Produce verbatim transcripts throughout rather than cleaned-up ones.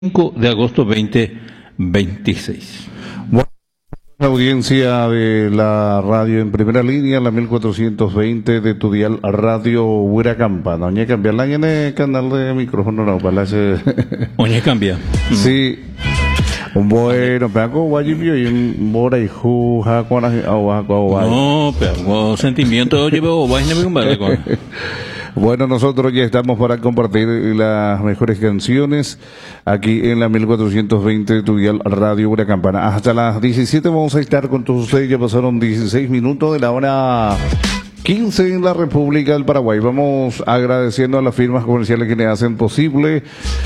cinco de agosto veinte veintiséis. Bueno, la audiencia de la radio en primera línea, la mil cuatrocientos veinte de tu dial Radio Huiracampana. Oye, cambiar la el canal de micrófono, no, para ese. Oye, cambia. Sí. Bueno, pero guayibio y un bora y juja con No, pero sentimiento llevo vaina me vale con. Bueno, nosotros ya estamos para compartir las mejores canciones aquí en la mil cuatrocientos veinte de tu dial Radio Huiracampana. Hasta las diecisiete vamos a estar con todos ustedes. Ya pasaron dieciséis minutos de la hora quince en la República del Paraguay. Vamos agradeciendo a las firmas comerciales que le hacen posible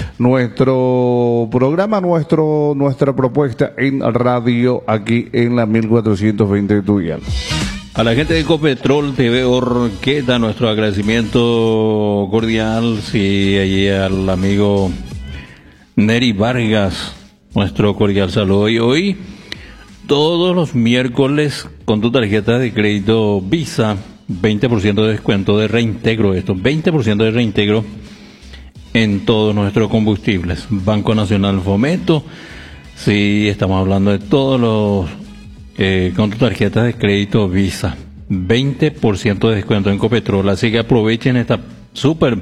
nuestro programa, nuestro nuestra propuesta en radio aquí en la mil cuatrocientos veinte de tu dial. A la gente de Ecopetrol T V Orqueta, nuestro agradecimiento cordial. Sí, allí al amigo Neri Vargas, nuestro cordial saludo. Y hoy, todos los miércoles, con tu tarjeta de crédito Visa, veinte por ciento de descuento de reintegro, esto, veinte por ciento de reintegro en todos nuestros combustibles. Banco Nacional Fomento, sí, estamos hablando de todos los... Eh, con tu tarjeta de crédito Visa, veinte por ciento de descuento en Ecopetrol, así que aprovechen esta super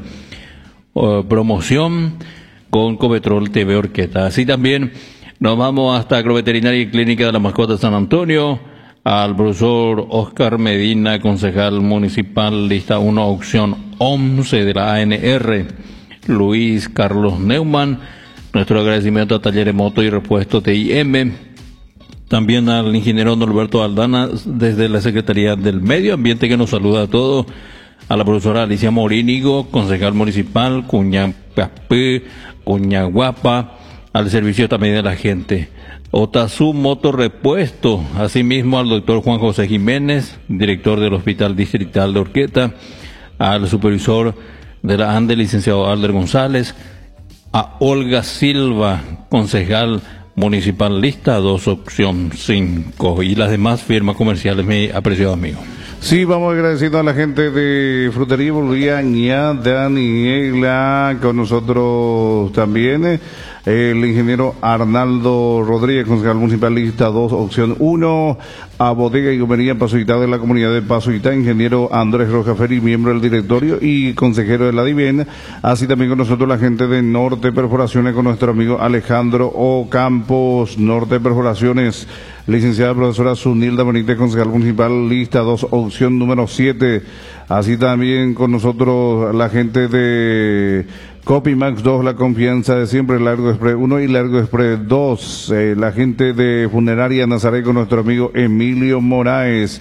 uh, promoción con Ecopetrol T V Orqueta. Así también nos vamos hasta Agroveterinaria y Clínica de la Mascota San Antonio, al profesor Oscar Medina, concejal municipal, lista uno, opción once de la A N R, Luis Carlos Neumann, nuestro agradecimiento a Talleres Moto y Repuesto T I M. También al ingeniero Norberto Aldana desde la Secretaría del Medio Ambiente, que nos saluda a todos. A la profesora Alicia Morínigo, concejal municipal, Cuñapapé, Cuñaguapa, al servicio también de la gente. Otazu Moto Repuesto, asimismo al doctor Juan José Jiménez, director del Hospital Distrital de Orqueta, al supervisor de la ANDE, licenciado Alder González, a Olga Silva, concejal municipal lista dos, opción cinco, y las demás firmas comerciales, mi apreciado amigo. Sí, vamos agradeciendo a la gente de Frutería Boliviana, Daniela, con nosotros también, el ingeniero Arnaldo Rodríguez, concejal municipal lista dos, opción uno, a Bodega y Gomería Pasoitá de la comunidad de Pasoitá, ingeniero Andrés Rojaferi, miembro del directorio y consejero de la DIVEN, así también con nosotros la gente de Norte Perforaciones, con nuestro amigo Alejandro Ocampos, Norte Perforaciones, licenciada profesora Zunilda Benítez, concejal municipal lista dos, opción número siete, así también con nosotros la gente de Copimax dos, la confianza de siempre, Largo Express uno y Largo Express dos, eh, la gente de Funeraria Nazaret con nuestro amigo Emilio Moraes,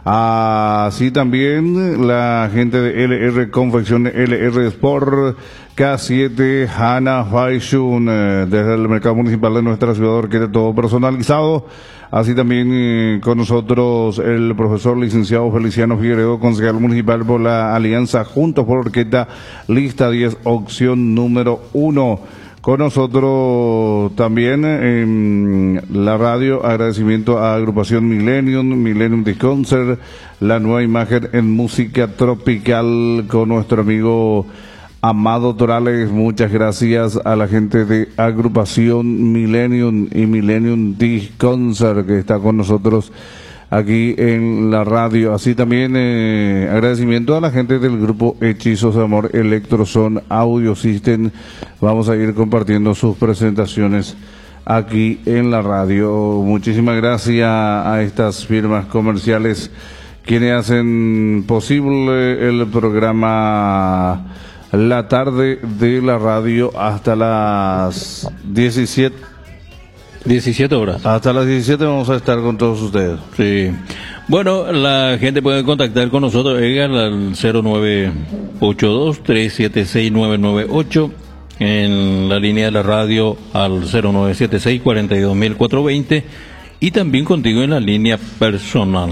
así también la gente de L R Confecciones, L R Sport, K siete, Hanna Fashion, eh, desde el mercado municipal de nuestra ciudad, Orqueta, todo personalizado. Así también eh, con nosotros el profesor licenciado Feliciano Figueredo, concejal municipal por la Alianza Juntos por Orqueta, lista diez, opción número uno. Con nosotros también en la radio, agradecimiento a Agrupación Millennium, Millennium Disc Concert, la nueva imagen en música tropical con nuestro amigo Amado Torales. Muchas gracias a la gente de Agrupación Millennium y Millennium Disc Concert que está con nosotros aquí en la radio. Así también eh, agradecimiento a la gente del grupo Hechizos de Amor, Electroson Audio System. Vamos a ir compartiendo sus presentaciones aquí en la radio. Muchísimas gracias a estas firmas comerciales quienes hacen posible el programa La Tarde de la Radio hasta las diecisiete. diecisiete horas. Hasta las diecisiete vamos a estar con todos ustedes. Sí. Bueno, la gente puede contactar con nosotros, Edgar, al cero nueve ocho dos, tres siete seis, nueve nueve ocho, en la línea de la radio al cero nueve siete seis, cuatro dos cuatro cuatro dos cero, y también contigo en la línea personal.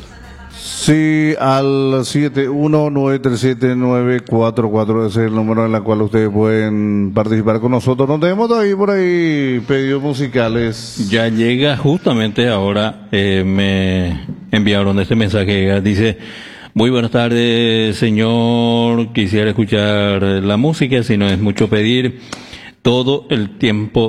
Sí, al siete uno nueve tres siete nueve cuatro cuatro, ese es el número en el cual ustedes pueden participar con nosotros. Nos tenemos ahí por ahí pedidos musicales. Ya llega justamente ahora, eh, me enviaron este mensaje, dice: muy buenas tardes, señor, quisiera escuchar la música, si no es mucho pedir. todo el tiempo